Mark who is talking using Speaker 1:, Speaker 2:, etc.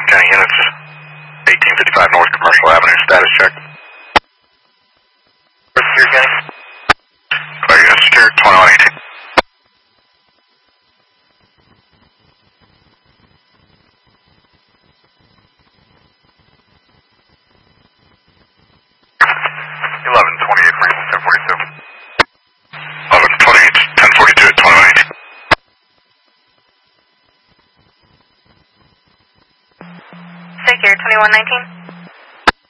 Speaker 1: County units, 1855 North Commercial Avenue, status check.
Speaker 2: Secure County.
Speaker 1: Clear unit secure, 2118.
Speaker 3: Secure 2119.